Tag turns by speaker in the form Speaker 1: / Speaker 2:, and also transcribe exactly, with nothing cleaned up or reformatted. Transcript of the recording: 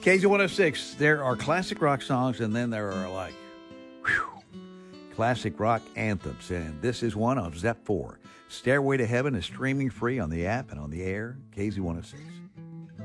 Speaker 1: K Z one oh six, there are classic rock songs, and then there are like whew, classic rock anthems. And this is one of Zep four. Stairway to Heaven is streaming free on the app and on the air. K Z one oh six.